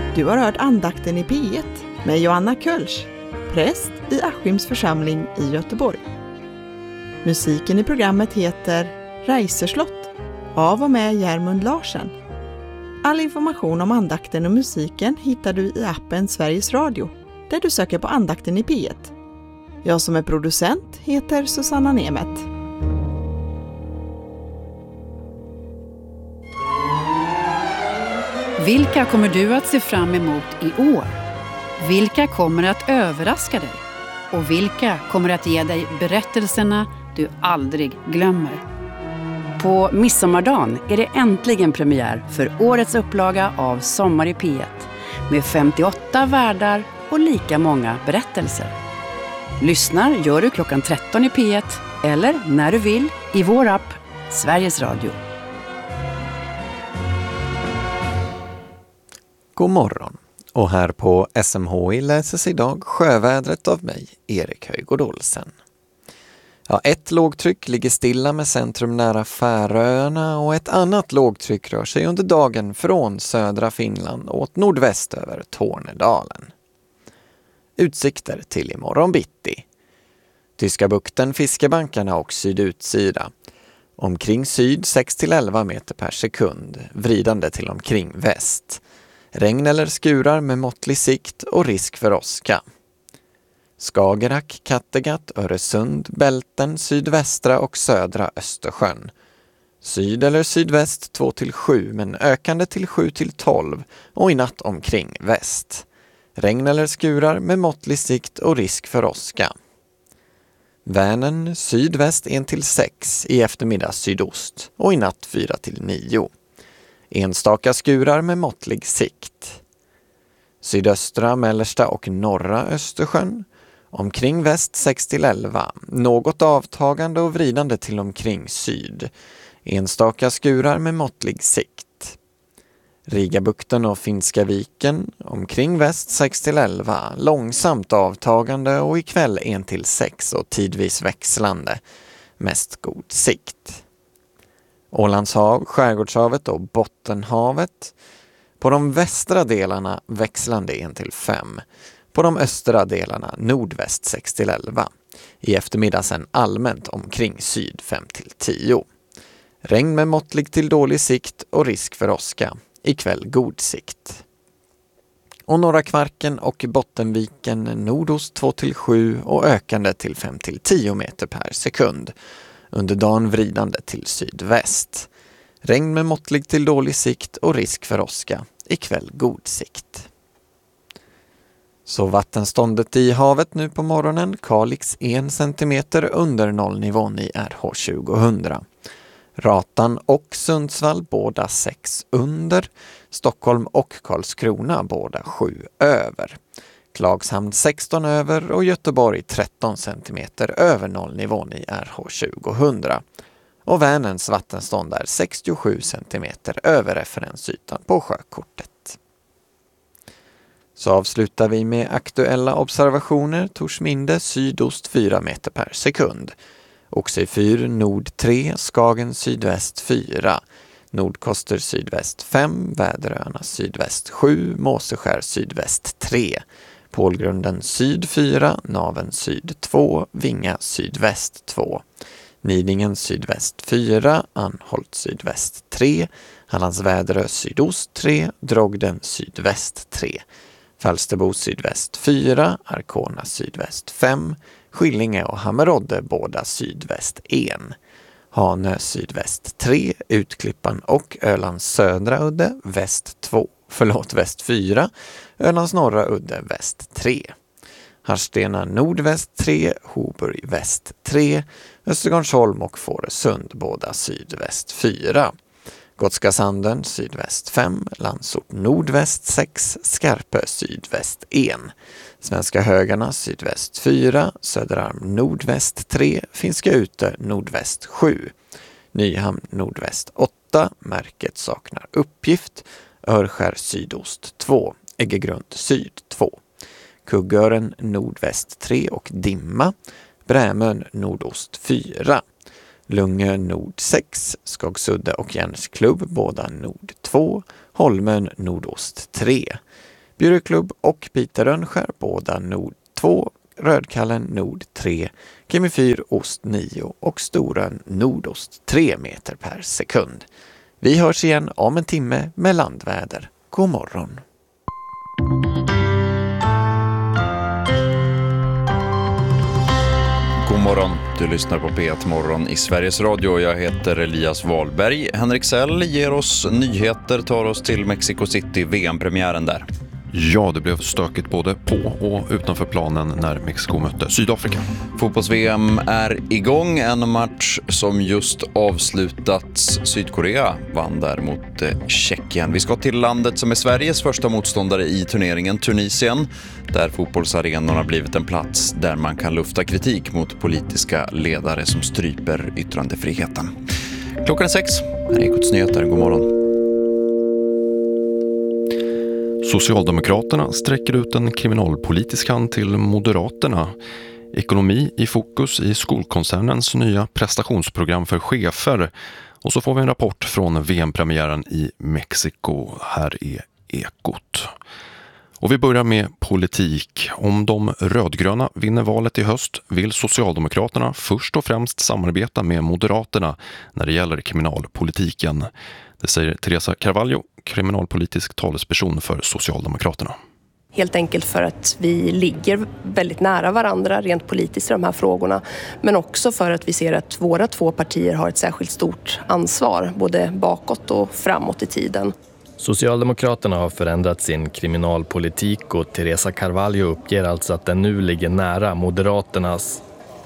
Du har hört andakten i P1 med Joanna Kölsch, präst i Askims församling i Göteborg. Musiken i programmet heter Reiserslott av och med Järmund Larsen. All information om andakten och musiken hittar du i appen Sveriges Radio, där du söker på andakten i P1. Jag som är producent heter Susanna Nemet. Vilka kommer du att se fram emot i år? Vilka kommer att överraska dig? Och vilka kommer att ge dig berättelserna du aldrig glömmer? På midsommardagen är det äntligen premiär för årets upplaga av Sommar i P1 med 58 värdar och lika många berättelser. Lyssnar gör du klockan 13 i P1 eller när du vill i vår app Sveriges Radio. God morgon, och här på SMHI läses idag sjövädret av mig, Erik Höjgård Olsen. Ja, ett lågtryck ligger stilla med centrum nära Färöarna och ett annat lågtryck rör sig under dagen från södra Finland åt nordväst över Tornedalen. Utsikter till imorgon bitti. Tyska bukten, fiskebankarna och sydutsida. Omkring syd 6-11 meter per sekund, vridande till omkring väst. Regn eller skurar med måttlig sikt och risk för åska. Skagerrak, Kattegatt, Öresund, Bälten, sydvästra och södra Östersjön. Syd eller sydväst 2-7 men ökande till 7-12 och i natt omkring väst. Regn eller skurar med måttlig sikt och risk för åska. Vänern sydväst 1-6, i eftermiddag sydost och i natt 4-9. Enstaka skurar med måttlig sikt. Sydöstra, mellersta och norra Östersjön. Omkring väst 6-11, något avtagande och vridande till omkring syd. Enstaka skurar med måttlig sikt. Rigabukten och Finska viken, omkring väst 6-11, långsamt avtagande och ikväll 1-6 och tidvis växlande, mest god sikt. Ålandshav, Skärgårdshavet och Bottenhavet. På de västra delarna växlande 1-5. På de östra delarna nordväst 6-11. I eftermiddag sen allmänt omkring syd 5-10. Regn med måttlig till dålig sikt och risk för åska. Ikväll god sikt. Och norra Kvarken och Bottenviken nordost 2-7 och ökande till 5-10 meter per sekund. Under dagen vridande till sydväst. Regn med måttlig till dålig sikt och risk för åska. Ikväll god sikt. Så vattenståndet i havet nu på morgonen. Kalix 1 centimeter under nollnivån i RH 2000. Ratan och Sundsvall båda 6 under. Stockholm och Karlskrona båda 7 över. Klagshamn 16 över och Göteborg 13 centimeter över nollnivån i RH 2000. Och Vänerns vattenstånd är 67 centimeter över referensytan på sjökortet. Så avslutar vi med aktuella observationer. Torsminde sydost 4 meter per sekund. Oxy 4 nord 3, Skagen sydväst 4. Nordkoster sydväst 5, Väderöarna sydväst 7, Måseskär sydväst 3. Pålgrunden syd 4, Naven syd 2, Vinga sydväst 2. Nidingen sydväst 4, Anholt sydväst 3, Hallandsväderö sydost 3, Drogden sydväst 3. Falsterbo sydväst 4, Arkona sydväst 5, Skillinge och Hammerodde båda sydväst 1. Hanö sydväst 3, Utklippan och Ölands södra udde väst 4, Ölands norra udde väst 3. Harstena nordväst 3, Hoburg väst 3, Östergarnsholm och Fårösund båda sydväst 4. Gotska Sanden sydväst 5, Landsort nordväst 6, Skarpö sydväst 1. Svenska Högarna sydväst 4, Söderarm nordväst 3, Finska Ute nordväst 7. Nyhamn nordväst 8, Märket saknar uppgift, Örskär sydost 2, Äggegrund syd 2. Kuggören nordväst 3 och Dimma, Brämön nordost 4. Lungö nord 6, Skogsudde och Järnsklubb båda nord 2, Holmön nordost 3. Bjurklubb och Peter Rönnskär, båda Nord 2, Rödkallen Nord 3, Kemifyr Ost 9 och Storön Nordost 3 meter per sekund. Vi hörs igen om en timme med landväder. God morgon! God morgon, du lyssnar på P1 Morgon i Sveriges Radio. Jag heter Elias Wahlberg. Henrik Sell ger oss nyheter, tar oss till Mexico City, VM-premiären där. Ja, det blev stökigt både på och utanför planen när Mexiko mötte Sydafrika. Fotbolls-VM är igång, en match som just avslutats. Sydkorea vann där mot Tjeckien. Vi ska till landet som är Sveriges första motståndare i turneringen, Tunisien, där fotbollsarenan har blivit en plats där man kan lufta kritik mot politiska ledare som stryper yttrandefriheten. Klockan är 6, här är Ekots nyheter. God morgon. Socialdemokraterna sträcker ut en kriminalpolitisk hand till Moderaterna. Ekonomi i fokus i skolkoncernens nya prestationsprogram för chefer. Och så får vi en rapport från VM-premiären i Mexiko. Här är Ekot. Och vi börjar med politik. Om de rödgröna vinner valet i höst vill Socialdemokraterna först och främst samarbeta med Moderaterna när det gäller kriminalpolitiken. Det säger Teresa Carvalho, kriminalpolitisk talesperson för Socialdemokraterna. Helt enkelt för att vi ligger väldigt nära varandra rent politiskt i de här frågorna. Men också för att vi ser att våra två partier har ett särskilt stort ansvar, både bakåt och framåt i tiden. Socialdemokraterna har förändrat sin kriminalpolitik och Teresa Carvalho uppger alltså att den nu ligger nära Moderaternas.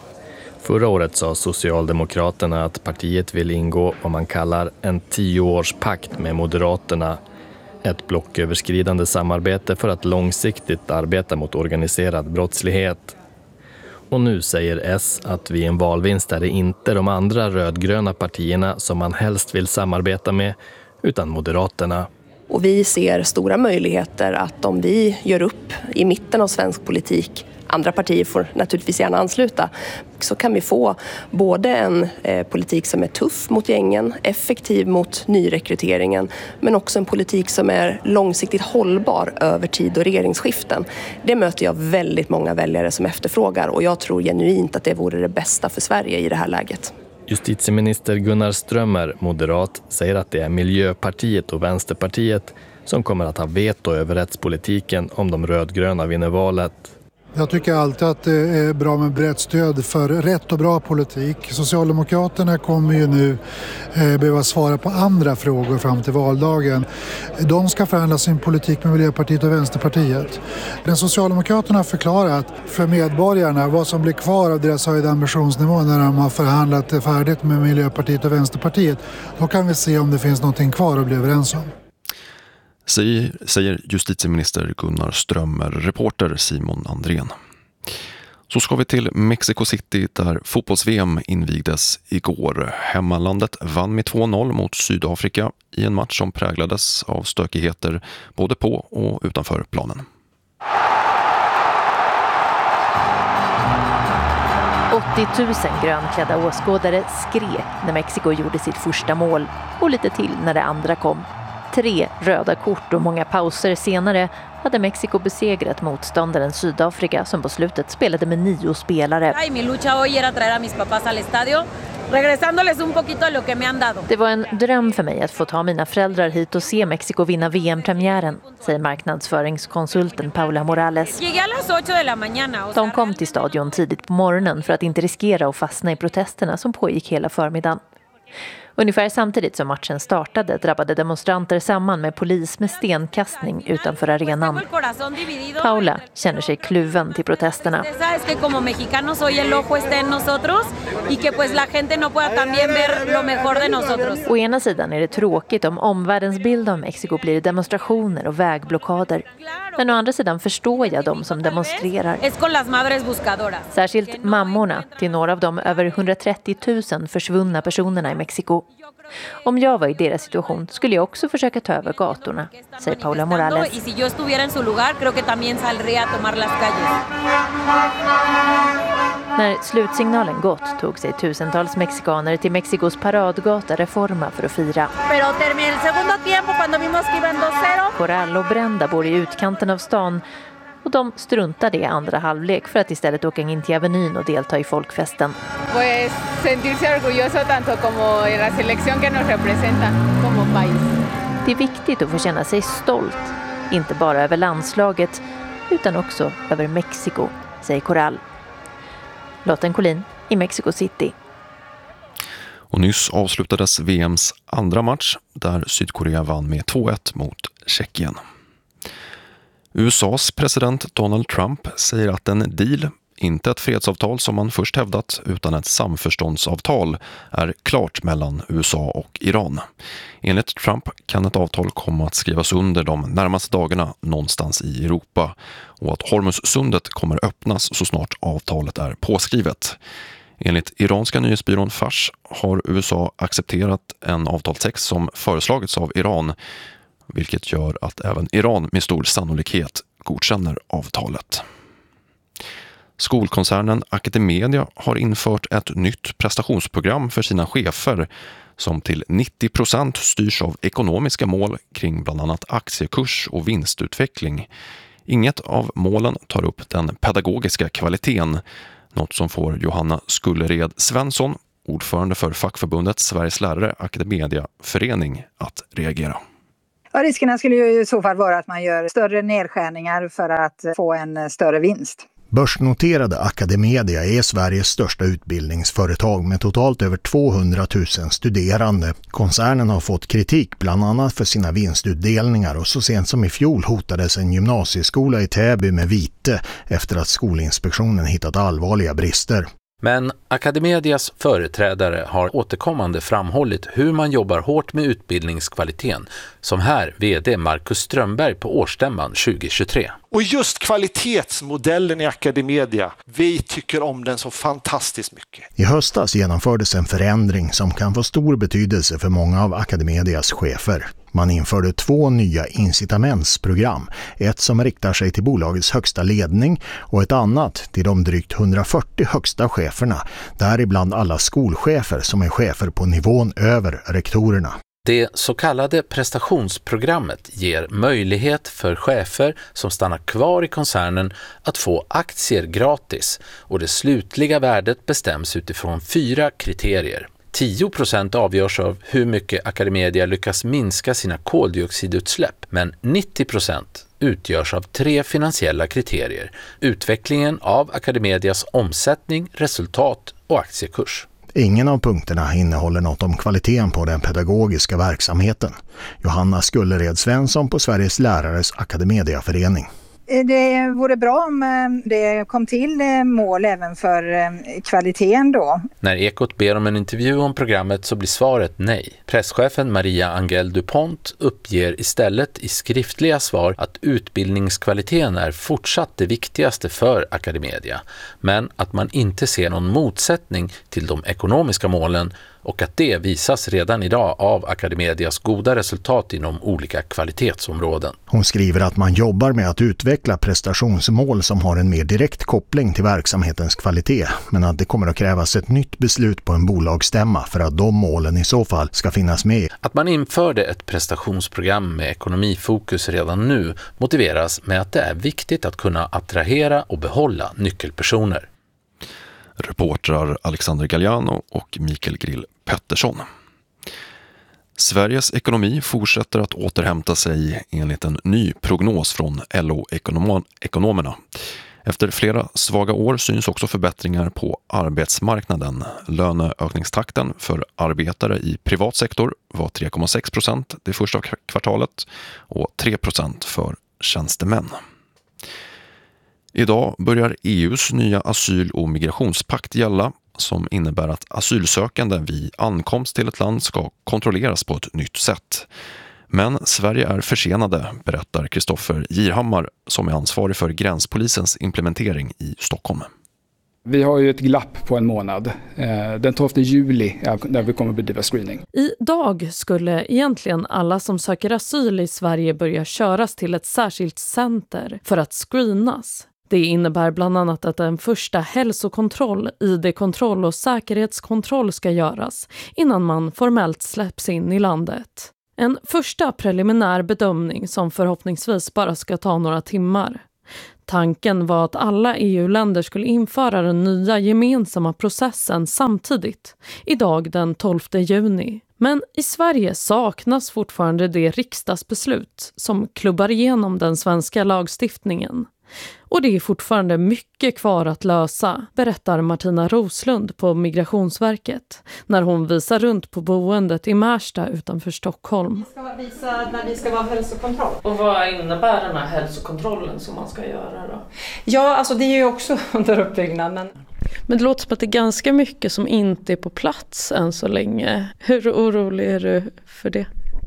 Förra året sa Socialdemokraterna att partiet vill ingå vad man kallar en 10-årspakt med Moderaterna. Ett blocköverskridande samarbete för att långsiktigt arbeta mot organiserad brottslighet. Och nu säger S att vid en valvinst är det inte de andra rödgröna partierna som man helst vill samarbeta med, utan Moderaterna. Och vi ser stora möjligheter att om vi gör upp i mitten av svensk politik, andra partier får naturligtvis gärna ansluta, så kan vi få både en politik som är tuff mot gängen, effektiv mot nyrekryteringen, men också en politik som är långsiktigt hållbar över tid och regeringsskiften. Det möter jag väldigt många väljare som efterfrågar och jag tror genuint att det vore det bästa för Sverige i det här läget. Justitieminister Gunnar Strömmer, moderat, säger att det är Miljöpartiet och Vänsterpartiet som kommer att ha veto över rättspolitiken om de rödgröna vinner valet. Jag tycker alltid att det är bra med brett stöd för rätt och bra politik. Socialdemokraterna kommer ju nu behöva svara på andra frågor fram till valdagen. De ska förhandla sin politik med Miljöpartiet och Vänsterpartiet. Men Socialdemokraterna har förklarat för medborgarna vad som blir kvar av deras höjda ambitionsnivå när de har förhandlat färdigt med Miljöpartiet och Vänsterpartiet. Då kan vi se om det finns någonting kvar att bli överens om. Säger justitieminister Gunnar Strömmer, reporter Simon Andrén. Så ska vi till Mexico City där fotbolls-VM invigdes igår. Hemmalandet vann med 2-0 mot Sydafrika i en match som präglades av stökigheter både på och utanför planen. 80 000 grönklädda åskådare skrek när Mexiko gjorde sitt första mål och lite till när det andra kom. 3 röda kort och många pauser senare hade Mexiko besegrat motståndaren Sydafrika som på slutet spelade med 9 spelare. Det var en dröm för mig att få ta mina föräldrar hit och se Mexiko vinna VM-premiären, säger marknadsföringskonsulten Paula Morales. De kom till stadion tidigt på morgonen för att inte riskera att fastna i protesterna som pågick hela förmiddagen. Ungefär samtidigt som matchen startade drabbade demonstranter samman med polis med stenkastning utanför arenan. Paula känner sig kluven till protesterna. Å ena sidan är det tråkigt om omvärldens bild av Mexiko blir demonstrationer och vägblockader. Men å andra sidan förstår jag dem som demonstrerar. Särskilt mammorna till några av de över 130 000 försvunna personerna i Mexiko. Om jag var i deras situation skulle jag också försöka ta över gatorna, säger Paula Morales. När slutsignalen gått tog sig tusentals mexikaner till Mexikos paradgata Reforma för att fira. Coral och Brenda bor i utkanten av stan och de struntade i andra halvlek för att istället åka in till Avenyn och delta i folkfesten. Pues sentirse orgulloso tanto como en la selección que nos representa como país. Det är viktigt att få känna sig stolt, inte bara över landslaget utan också över Mexiko, säger Coral. Lotten Collin i Mexico City. Och nyss avslutades VMs andra match där Sydkorea vann med 2-1 mot Tjeckien. USAs president Donald Trump säger att en deal, inte ett fredsavtal som man först hävdat utan ett samförståndsavtal, är klart mellan USA och Iran. Enligt Trump kan ett avtal komma att skrivas under de närmaste dagarna någonstans i Europa och att Hormuzsundet kommer öppnas så snart avtalet är påskrivet. Enligt iranska nyhetsbyrån Fars har USA accepterat en avtalstext som föreslagits av Iran, vilket gör att även Iran med stor sannolikhet godkänner avtalet. Skolkoncernen Academedia har infört ett nytt prestationsprogram för sina chefer som till 90% styrs av ekonomiska mål kring bland annat aktiekurs och vinstutveckling. Inget av målen tar upp den pedagogiska kvaliteten, något som får Johanna Skullered Svensson, ordförande för fackförbundet Sveriges lärare Academedia förening, att reagera. Ja, riskerna skulle ju i så fall vara att man gör större nedskärningar för att få en större vinst. Börsnoterade Academedia är Sveriges största utbildningsföretag med totalt över 200 000 studerande. Koncernen har fått kritik bland annat för sina vinstutdelningar och så sent som i fjol hotades en gymnasieskola i Täby med vite efter att Skolinspektionen hittat allvarliga brister. Men Academedias företrädare har återkommande framhållit hur man jobbar hårt med utbildningskvaliteten, som här vd Marcus Strömberg på årsstämman 2023. Och just kvalitetsmodellen i Academedia, vi tycker om den så fantastiskt mycket. I höstas genomfördes en förändring som kan få stor betydelse för många av Academedias chefer. Man införde 2 nya incitamentsprogram, ett som riktar sig till bolagets högsta ledning och ett annat till de drygt 140 högsta cheferna, däribland alla skolchefer som är chefer på nivån över rektorerna. Det så kallade prestationsprogrammet ger möjlighet för chefer som stannar kvar i koncernen att få aktier gratis, och det slutliga värdet bestäms utifrån 4 kriterier. 10% avgörs av hur mycket Academedia lyckas minska sina koldioxidutsläpp, men 90% utgörs av 3 finansiella kriterier: utvecklingen av Academedias omsättning, resultat och aktiekurs. Ingen av punkterna innehåller något om kvaliteten på den pedagogiska verksamheten. Johanna Skullered Svensson på Sveriges lärares Academediaförening. Det vore bra om det kom till mål även för kvaliteten då. När Ekot ber om en intervju om programmet så blir svaret nej. Presschefen Maria Angel Dupont uppger istället i skriftliga svar att utbildningskvaliteten är fortsatt det viktigaste för Academedia, men att man inte ser någon motsättning till de ekonomiska målen och att det visas redan idag av Academedias goda resultat inom olika kvalitetsområden. Hon skriver att man jobbar med att utveckla prestationsmål som har en mer direkt koppling till verksamhetens kvalitet, men att det kommer att krävas ett nytt beslut på en bolagsstämma för att de målen i så fall ska finnas med. Att man införde ett prestationsprogram med ekonomifokus redan nu motiveras med att det är viktigt att kunna attrahera och behålla nyckelpersoner. Reportrar Alexander Galliano och Mikael Grill Pettersson. Sveriges ekonomi fortsätter att återhämta sig enligt en ny prognos från LO-ekonomerna. Efter flera svaga år syns också förbättringar på arbetsmarknaden. Löneökningstakten för arbetare i privat sektor var 3,6% det första kvartalet och 3% för tjänstemän. Idag börjar EUs nya asyl- och migrationspakt gälla, som innebär att asylsökande vid ankomst till ett land ska kontrolleras på ett nytt sätt. Men Sverige är försenade, berättar Kristoffer Girhammar som är ansvarig för gränspolisens implementering i Stockholm. Vi har ju ett glapp på en månad. Den 12 juli där vi kommer bedriva screening. Idag skulle egentligen alla som söker asyl i Sverige börja köras till ett särskilt center för att screenas. Det innebär bland annat att en första hälsokontroll, ID-kontroll och säkerhetskontroll ska göras innan man formellt släpps in i landet. En första preliminär bedömning som förhoppningsvis bara ska ta några timmar. Tanken var att alla EU-länder skulle införa den nya gemensamma processen samtidigt, idag den 12 juni. Men i Sverige saknas fortfarande det riksdagsbeslut som klubbar igenom den svenska lagstiftningen. Och det är fortfarande mycket kvar att lösa, berättar Martina Roslund på Migrationsverket när hon visar runt på boendet i Märsta utanför Stockholm. Vi ska visa när vi ska vara hälsokontroll. Och vad innebär den här hälsokontrollen som man ska göra då? Ja, alltså det är ju också under uppbyggnaden. Men det låter som att det är ganska mycket som inte är på plats än så länge. Hur orolig är du för det?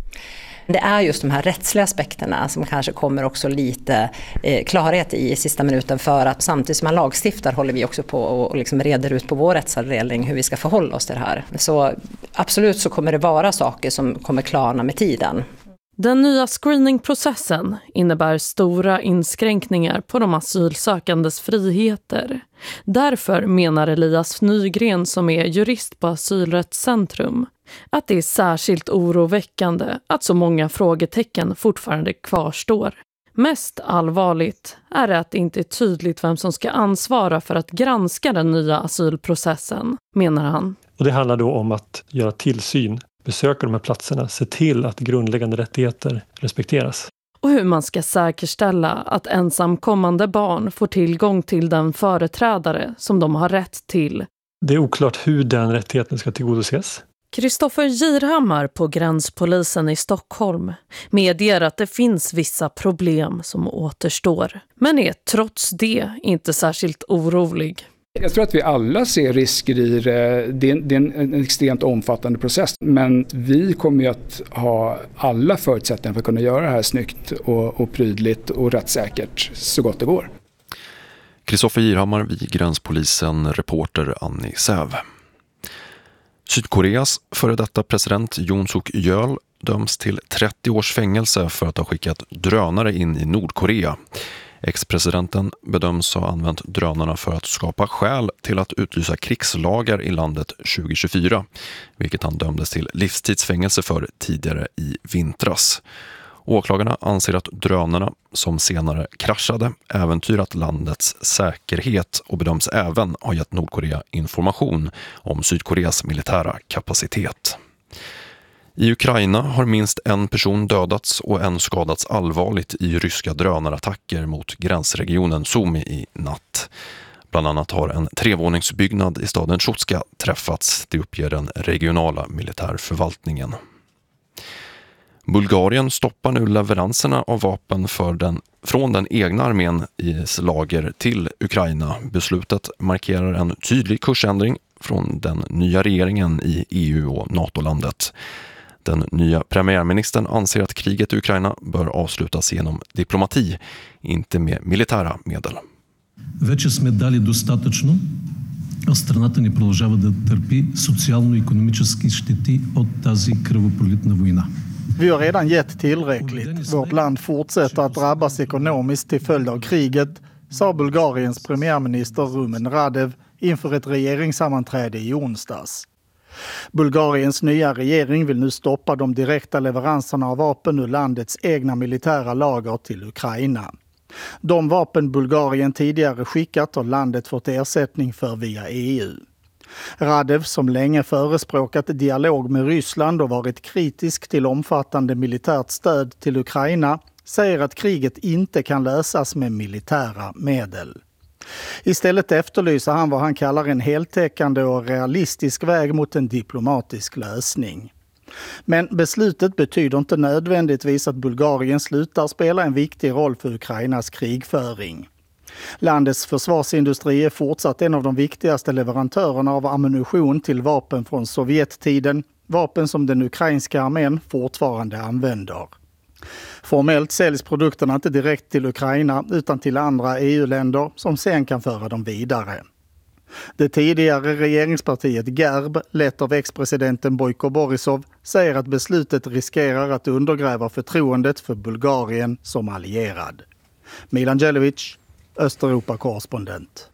Det är just de här rättsliga aspekterna som kanske kommer också lite klarhet i sista minuten, för att samtidigt som man lagstiftar håller vi också på och liksom reder ut på vår rättsavdelning hur vi ska förhålla oss till det här. Så absolut så kommer det vara saker som kommer klarna med tiden. Den nya screeningprocessen innebär stora inskränkningar på de asylsökandes friheter. Därför menar Elias Nygren, som är jurist på Asylrättscentrum, att det är särskilt oroväckande att så många frågetecken fortfarande kvarstår. Mest allvarligt är att det inte är tydligt vem som ska ansvara för att granska den nya asylprocessen, menar han. Och det handlar då om att göra tillsyn, besöka de här platserna, se till att grundläggande rättigheter respekteras. Och hur man ska säkerställa att ensamkommande barn får tillgång till den företrädare som de har rätt till. Det är oklart hur den rättigheten ska tillgodoses. Kristoffer Girhammar på Gränspolisen i Stockholm medger att det finns vissa problem som återstår, men är trots det inte särskilt orolig. Jag tror att vi alla ser risker i det. Det är en extremt omfattande process, men vi kommer ju att ha alla förutsättningar för att kunna göra det här snyggt och prydligt och rättssäkert så gott det går. Kristoffer Girhammar vid Gränspolisen, reporter Annie Säv. Sydkoreas före detta president Yoon Suk Yeol döms till 30 års fängelse för att ha skickat drönare in i Nordkorea. Ex-presidenten bedöms ha använt drönarna för att skapa skäl till att utlysa krigslagar i landet 2024, vilket han dömdes till livstidsfängelse för tidigare i vintras. Åklagarna anser att drönarna, som senare kraschade, äventyrat landets säkerhet och bedöms även ha gett Nordkorea information om Sydkoreas militära kapacitet. I Ukraina har minst en person dödats och en skadats allvarligt i ryska drönarattacker mot gränsregionen Sumy i natt. Bland annat har en 3-våningsbyggnad i staden Chutska träffats, det uppger den regionala militärförvaltningen. Bulgarien stoppar nu leveranserna av vapen från den egna armén i lager till Ukraina. Beslutet markerar en tydlig kursändring från den nya regeringen i EU och NATO-landet. Den nya premiärministern anser att kriget i Ukraina bör avslutas genom diplomati, inte med militära medel. Вече сме дали достатъчно, а страната ни продължава да търпи социално-икономически щети от тази кръвопролитна война. Vi har redan gett tillräckligt. Vårt land fortsätter att drabbas ekonomiskt till följd av kriget, sa Bulgariens premiärminister Rumen Radev inför ett regeringssammanträde i onsdags. Bulgariens nya regering vill nu stoppa de direkta leveranserna av vapen ur landets egna militära lager till Ukraina. De vapen Bulgarien tidigare skickat har landet fått ersättning för via EU. Radev, som länge förespråkat dialog med Ryssland och varit kritisk till omfattande militärt stöd till Ukraina, säger att kriget inte kan lösas med militära medel. Istället efterlyser han vad han kallar en heltäckande och realistisk väg mot en diplomatisk lösning. Men beslutet betyder inte nödvändigtvis att Bulgarien slutar spela en viktig roll för Ukrainas krigföring. Landets försvarsindustri är fortsatt en av de viktigaste leverantörerna av ammunition till vapen från Sovjettiden, vapen som den ukrainska armén fortfarande använder. Formellt säljs produkterna inte direkt till Ukraina utan till andra EU-länder som sen kan föra dem vidare. Det tidigare regeringspartiet GERB, lett av ex-presidenten Bojko Borisov, säger att beslutet riskerar att undergräva förtroendet för Bulgarien som allierad. Milan Djelevic, Östeuropa-korrespondent.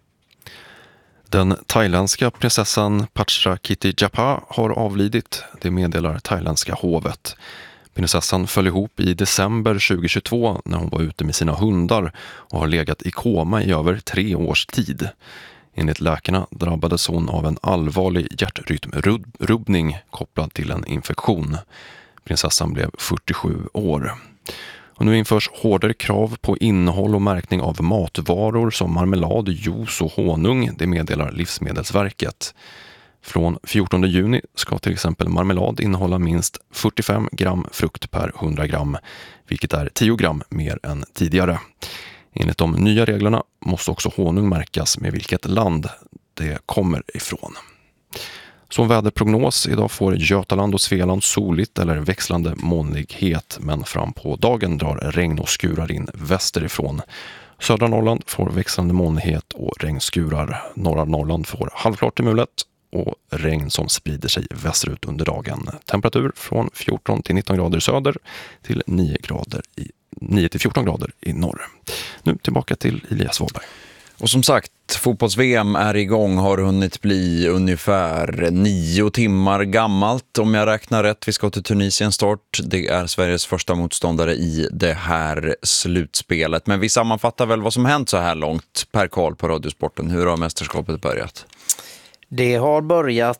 Den thailändska prinsessan Pachra Kitty Japa har avlidit, det meddelar thailändska hovet. Prinsessan föll ihop i december 2022 när hon var ute med sina hundar och har legat i koma i över 3 års tid. Enligt läkarna drabbades hon av en allvarlig hjärtrytmrubbning kopplad till en infektion. Prinsessan blev 47 år. Och nu införs hårdare krav på innehåll och märkning av matvaror som marmelad, juice och honung, det meddelar Livsmedelsverket. Från 14 juni ska till exempel marmelad innehålla minst 45 gram frukt per 100 gram, vilket är 10 gram mer än tidigare. Enligt de nya reglerna måste också honung märkas med vilket land det kommer ifrån. Som väderprognos, idag får Götaland och Svealand soligt eller växlande molnighet, men fram på dagen drar regn och skurar in västerifrån. Södra Norrland får växlande molnighet och regnskurar. Norra Norrland får halvklart till mulet och regn som sprider sig västerut under dagen. Temperatur från 14 till 19 grader söder till 9 till 14 grader i norr. Nu tillbaka till Elias Wåhlberg. Och som sagt, fotbolls-VM är igång, har hunnit bli ungefär 9 timmar gammalt om jag räknar rätt. Vi ska till Tunisien start. Det är Sveriges första motståndare i det här slutspelet. Men vi sammanfattar väl vad som hänt så här långt, Per Karl på Radiosporten. Hur har mästerskapet börjat? Det har börjat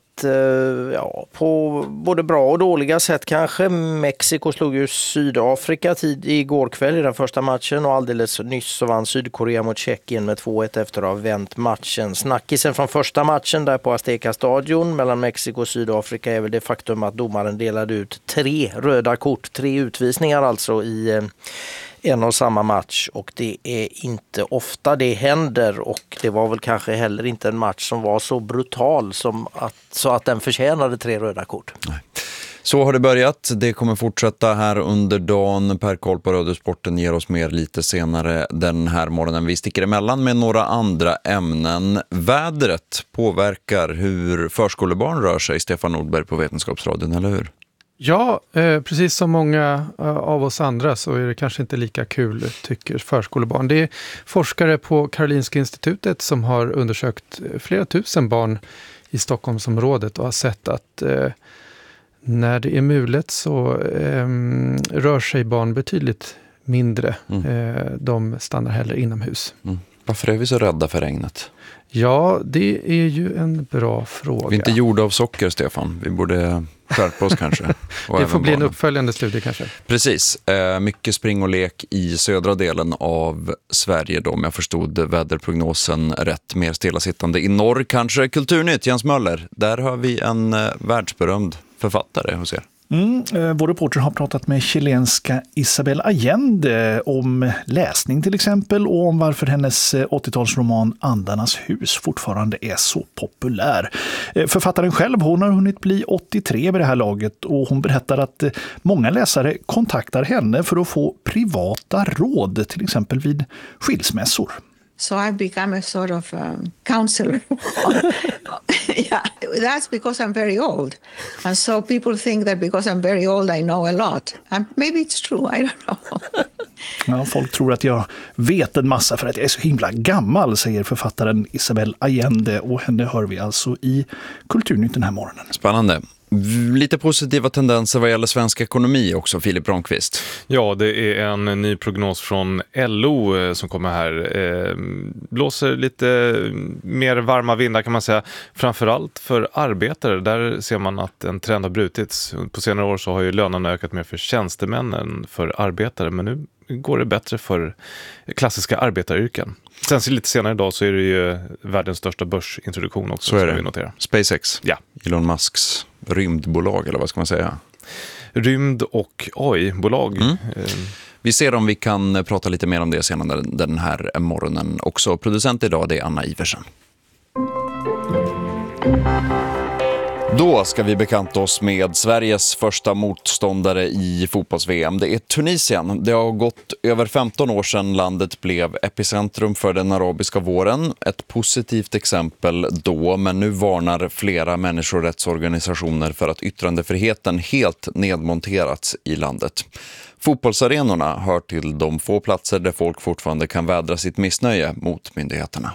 på både bra och dåliga sätt kanske. Mexiko slog ju Sydafrika igår kväll i den första matchen och alldeles nyss så vann Sydkorea mot Tjeckien med 2-1 efter att ha vänt matchen. Snackisen från första matchen där på Azteca stadion mellan Mexiko och Sydafrika är väl det faktum att domaren delade ut 3 röda kort, 3 utvisningar alltså i en och samma match, och det är inte ofta det händer, och det var väl kanske heller inte en match som var så brutal så att den förtjänade 3 röda kort. Nej. Så har det börjat. Det kommer fortsätta här under dagen. Per Karl på Radiosporten ger oss mer lite senare den här morgonen. Vi sticker emellan med några andra ämnen. Vädret påverkar hur förskolebarn rör sig, Stefan Nordberg på Vetenskapsradion, eller hur? Ja, precis som många av oss andra så är det kanske inte lika kul, tycker förskolebarn. Det är forskare på Karolinska institutet som har undersökt flera tusen barn i Stockholmsområdet och har sett att när det är mulet så rör sig barn betydligt mindre. De stannar hellre inomhus. Varför är vi så rädda för regnet? Ja, det är ju en bra fråga. Vi är inte gjorda av socker, Stefan. Vi borde skärpa oss kanske. Det får bli en uppföljande studie kanske. Precis. Mycket spring och lek i södra delen av Sverige då, om jag förstod väderprognosen rätt. Mer stillasittande i norr kanske. Kulturnytt, Jens Möller. Där har vi en världsberömd författare hos er. Vår reporter har pratat med chilenska Isabel Allende om läsning till exempel, och om varför hennes 80-talsroman Andarnas hus fortfarande är så populär. Författaren själv, hon har hunnit bli 83 vid det här laget, och hon berättar att många läsare kontaktar henne för att få privata råd, till exempel vid skilsmässor. So I've become a sort of counselor. Yeah, that's because I'm very old. And so people think that because I'm very old I know a lot. And maybe it's true, I don't know. Ja, folk tror att jag vet en massa för att jag är så himla gammal, säger författaren Isabel Allende, och henne hör vi alltså i Kulturnytt den här morgonen. Spännande. Lite positiva tendenser vad gäller svensk ekonomi också, Filip Ronqvist. Ja, det är en ny prognos från LO som kommer här. Blåser lite mer varma vindar kan man säga. Framförallt för arbetare. Där ser man att en trend har brutits. På senare år så har ju lönerna ökat mer för tjänstemän än för arbetare. Men nu går det bättre för klassiska arbetaryrken. Sen lite senare idag så är det ju världens största börsintroduktion också. Så är det. Vi noterar. SpaceX. Ja. Elon Musks rymdbolag, eller vad ska man säga? Rymd- och AI-bolag. Vi ser om vi kan prata lite mer om det senare den här morgonen också. Producent idag, det är Anna Iversen. Då ska vi bekanta oss med Sveriges första motståndare i fotbolls-VM. Det är Tunisien. Det har gått över 15 år sedan landet blev epicentrum för den arabiska våren. Ett positivt exempel då, men nu varnar flera människorättsorganisationer för att yttrandefriheten helt nedmonterats i landet. Fotbollsarenorna hör till de få platser där folk fortfarande kan vädra sitt missnöje mot myndigheterna.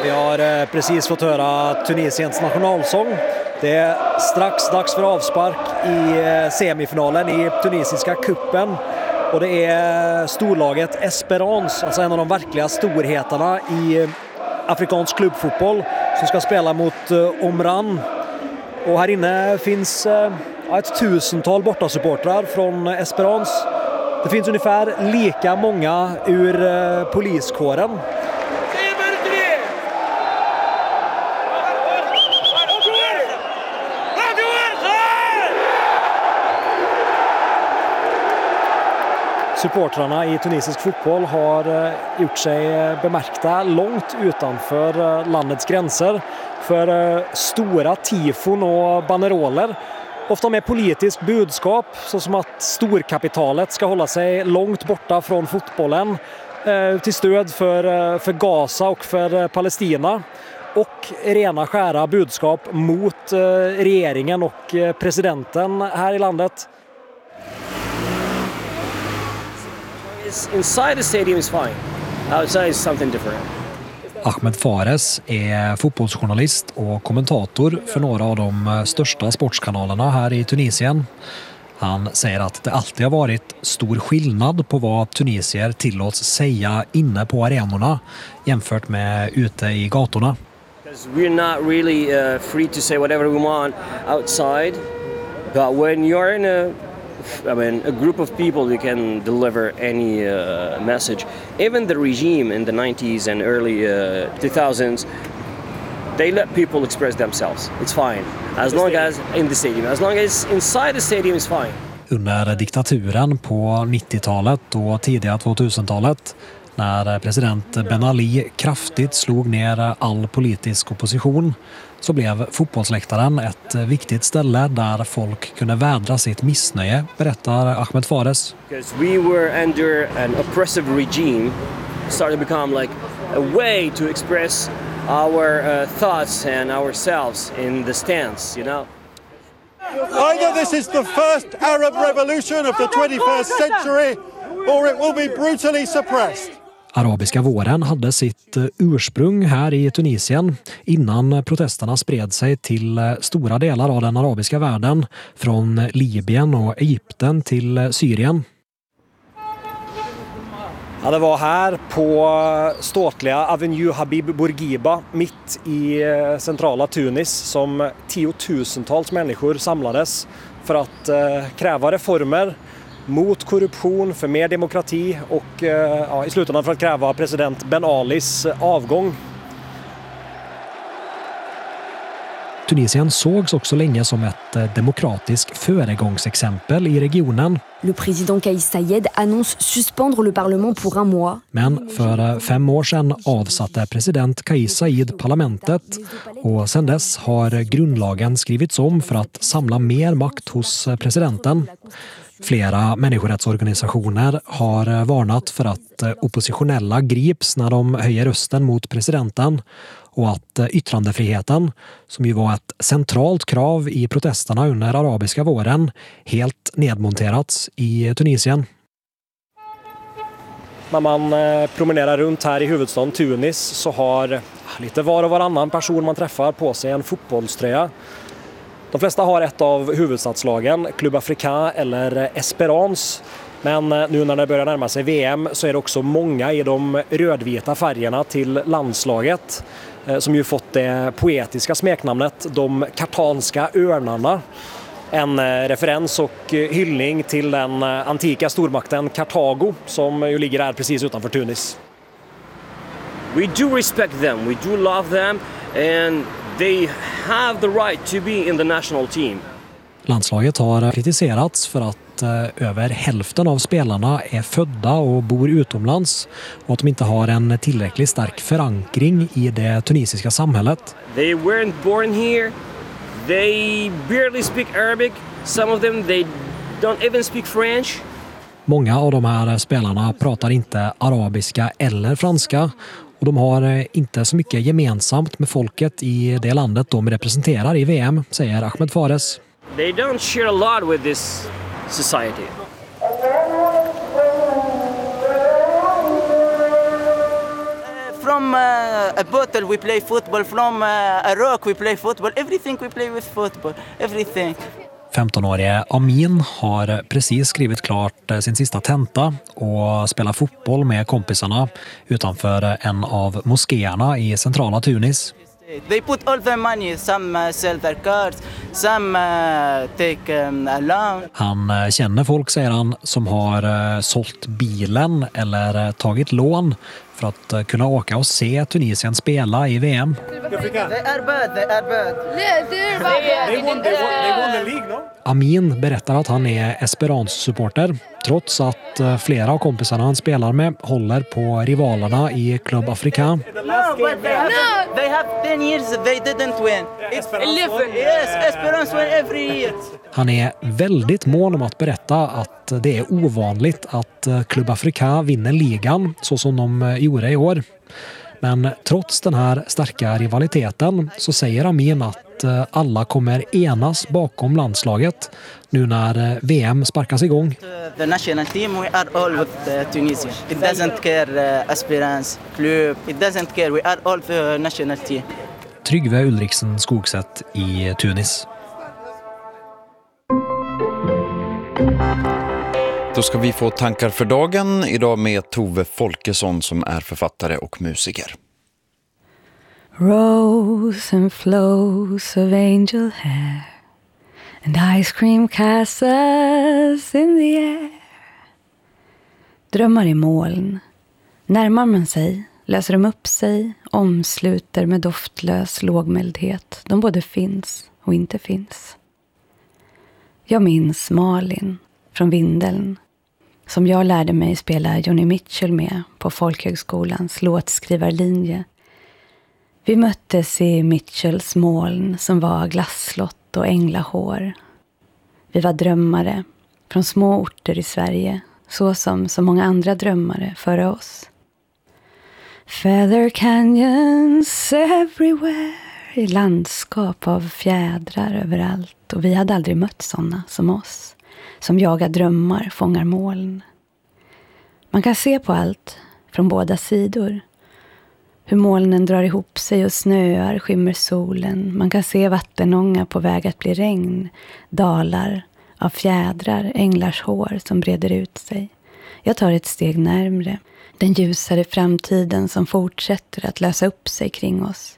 Vi har precis fått höra Tunisiens nationalsång. Det är strax dags för avspark i semifinalen i tunisiska kuppen. Och det är storlaget Esperance, alltså en av de verkliga storheterna i afrikansk klubbfotboll, som ska spela mot Omran. Och här inne finns ett 1000-tal bortasupportrar från Esperance. Det finns ungefär lika många ur poliskåren. Supportrarna i tunisisk fotboll har gjort sig bemärkta långt utanför landets gränser för stora tifon och banderoler. Ofta med politiskt budskap, såsom att storkapitalet ska hålla sig långt borta från fotbollen till stöd för Gaza och för Palestina. Och rena skära budskap mot regeringen och presidenten här i landet. Inside the stadium is fine. Outside is something different. Ahmed Fares är fotbollsjournalist och kommentator för några av de största sportskanalerna här i Tunisien. Han säger att det alltid har varit stor skillnad på vad tunisier tillåts säga inne på arenorna jämfört med ute i gatorna. We're not really free to say whatever we want outside, but when you're in a group of people, you can deliver any message. Even the regime in the 90s and early 2000s, they let people express themselves. It's fine. As long as in the stadium. As long as inside the stadium is fine. Under diktaturen på 90-talet och tidiga 2000-talet, när president Ben Ali kraftigt slog ner all politisk opposition, så blev fotbollsläktaren ett viktigt ställe där folk kunde vädra sitt missnöje, berättar Ahmed Fares. Because we were under an oppressive regime, started to become like a way to express our thoughts and ourselves in the stands, you know. Either this is the first Arab revolution of the 21st century, or it will be brutally suppressed. Arabiska våren hade sitt ursprung här i Tunisien innan protesterna spred sig till stora delar av den arabiska världen, från Libyen och Egypten till Syrien. Ja, det var här på ståtliga Avenue Habib Bourguiba, mitt i centrala Tunis, som tiotusentals människor samlades för att kräva reformer mot korruption, för mer demokrati och i slutändan för att kräva president Ben Alis avgång. Tunisien sågs också länge som ett demokratiskt föregångsexempel i regionen. Le président Kais Saied annonce suspendre le parlement pour un mois. Men för 5 år sedan avsatte president Kais Saied parlamentet, och sedan dess har grundlagen skrivits om för att samla mer makt hos presidenten. Flera människorättsorganisationer har varnat för att oppositionella grips när de höjer rösten mot presidenten, och att yttrandefriheten, som ju var ett centralt krav i protesterna under arabiska våren, helt nedmonterats i Tunisien. När man promenerar runt här i huvudstaden Tunis så har lite var och varannan person man träffar på sig en fotbollströja. De flesta har ett av huvudstadslagen, Club Africain eller Esperance. Men nu när det börjar närma sig VM så är det också många i de rödvita färgerna till landslaget, som ju fått det poetiska smeknamnet de kartanska örnarna. En referens och hyllning till den antika stormakten Kartago, som ju ligger här precis utanför Tunis. We do respect them, we do love them, and they have the right to be in the national team. Landslaget har kritiserats för att över hälften av spelarna är födda och bor utomlands, och att de inte har en tillräckligt stark förankring i det tunisiska samhället. They weren't born here. They barely speak Arabic. Some of them, they don't even speak French. Många av de här spelarna pratar inte arabiska eller franska, och de har inte så mycket gemensamt med folket i det landet de representerar i VM, säger Ahmed Fares. They don't share a lot with this society. From From a bottle we play football, from a rock we play football, everything we play with football, everything. 15-årige Amin har precis skrivit klart sin sista tenta och spelar fotboll med kompisarna utanför en av moskéerna i centrala Tunis. They put all their money, some sell their cars, some take a loan. Han känner folk, säger han, som har sålt bilen eller tagit lån för att kunna åka och se Tunisien spela i VM. They are bad. They won the league, no? Amin berättar att han är Esperance-supporter trots att flera av kompisarna han spelar med håller på rivalerna i Club Africa. No, but they have 10 years they didn't win. It's 11. Yes, Esperance win every year. Han är väldigt mån om att berätta att det är ovanligt att Club Africa vinner ligan så som de gjorde i år. Men trots den här starka rivaliteten så säger Amin att alla kommer enas bakom landslaget nu när VM sparkas igång. The national team, we are all with Tunisia. It doesn't care Esperance, Club, it doesn't care. We are all the national team. Tryggve Ulriksen Skogsätt i Tunis. Då ska vi få tankar för dagen idag med Tove Folkesson som är författare och musiker. Rows and flows of angel hair and ice cream castles in the air. Drömmar i moln. Närmar man sig, löser de upp sig, omsluter med doftlös lågmäldhet. De både finns och inte finns. Jag minns Malin från Vindeln som jag lärde mig spela Johnny Mitchell med på Folkhögskolans låtskrivarlinje. Vi möttes i Mitchells moln som var glasslott och änglahår. Vi var drömmare från små orter i Sverige, så som så många andra drömmare före oss. Feather canyons everywhere, i landskap av fjädrar överallt. Och vi hade aldrig mött sådana som oss, som jagar drömmar, fångar moln. Man kan se på allt från båda sidor. Hur molnen drar ihop sig och snöar, skymmer solen. Man kan se vattenånga på väg att bli regn. Dalar av fjädrar, änglars hår som breder ut sig. Jag tar ett steg närmre. Den ljusare framtiden som fortsätter att lösa upp sig kring oss.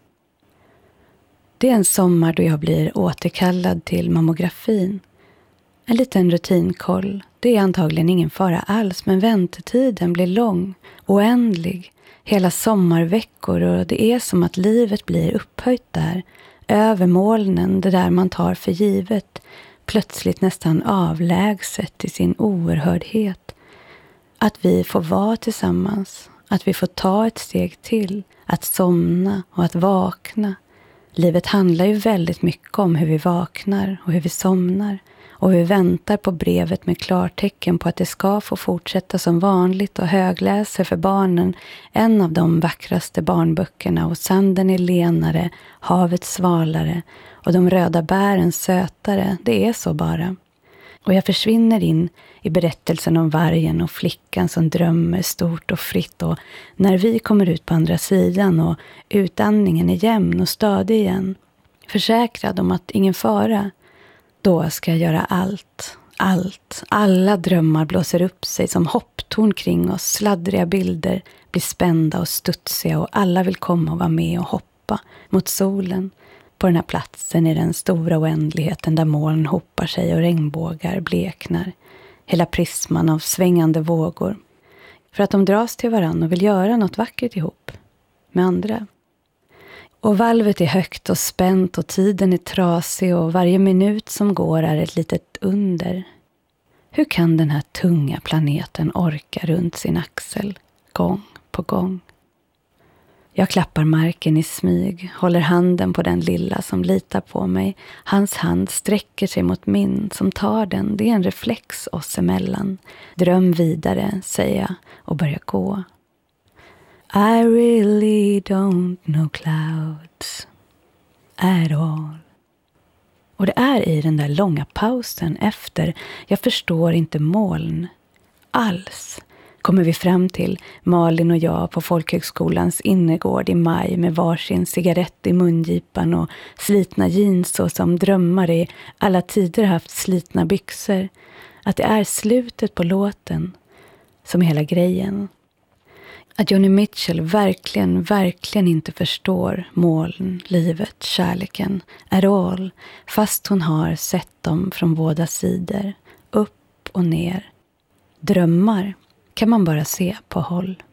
Det är en sommar då jag blir återkallad till mammografin. En liten rutinkoll. Det är antagligen ingen fara alls, men väntetiden blir lång, oändlig. Hela sommarveckor, och det är som att livet blir upphöjt där. Över molnen, det där man tar för givet. Plötsligt nästan avlägset i sin oerhördhet. Att vi får vara tillsammans. Att vi får ta ett steg till. Att somna och att vakna. Livet handlar ju väldigt mycket om hur vi vaknar och hur vi somnar. Och vi väntar på brevet med klartecken på att det ska få fortsätta som vanligt och högläser för barnen en av de vackraste barnböckerna, och sanden är lenare, havet svalare och de röda bären sötare. Det är så bara. Och jag försvinner in i berättelsen om vargen och flickan som drömmer stort och fritt, och när vi kommer ut på andra sidan och utandningen är jämn och stadig igen, försäkrad om att ingen fara, då ska jag göra allt. Alla drömmar blåser upp sig som hopptorn kring oss. Sladdriga bilder blir spända och studsiga, och alla vill komma och vara med och hoppa mot solen. På den här platsen i den stora oändligheten där moln hoppar sig och regnbågar bleknar. Hela prisman av svängande vågor. För att de dras till varann och vill göra något vackert ihop med andra. Och valvet är högt och spänt och tiden är trasig, och varje minut som går är ett litet under. Hur kan den här tunga planeten orka runt sin axel gång på gång? Jag klappar marken i smyg, håller handen på den lilla som litar på mig. Hans hand sträcker sig mot min som tar den. Det är en reflex oss emellan. Dröm vidare, säger jag och börjar gå. I really don't know clouds at all. Och det är i den där långa pausen efter. Jag förstår inte moln alls. kommer vi fram till, Malin och jag på folkhögskolans innergård i maj med varsin cigarett i mungipan och slitna jeans och som drömmar i alla tider haft slitna byxor. Att det är slutet på låten som är hela grejen. Att Joni Mitchell verkligen inte förstår moln, livet, kärleken, är all, fast hon har sett dem från båda sidor, upp och ner. Drömmar kan man bara se på håll.